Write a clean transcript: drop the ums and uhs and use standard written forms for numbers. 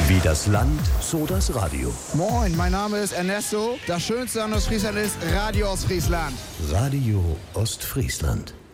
Wie das Land, so das Radio. Moin, mein Name ist Ernesto. Das Schönste an Ostfriesland ist Radio Ostfriesland. Radio Ostfriesland.